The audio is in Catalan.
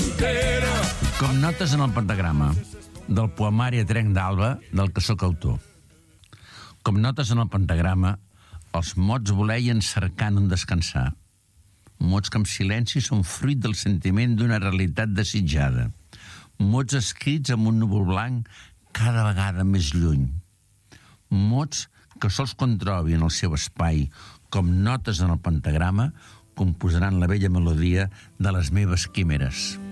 Com notes en el pentagrama del poemari A Trenc d'Alba, del que sóc autor. Com notes en el pentagrama, els mots voleien cercant on descansar. Mots que en silenci són fruit del sentiment d'una realitat desitjada. Mots escrits amb un núvol blanc cada vegada més lluny. Mots que sols quan trobin el seu espai, com notes en el pentagrama, composaran la bella melodia de les meves quimeres.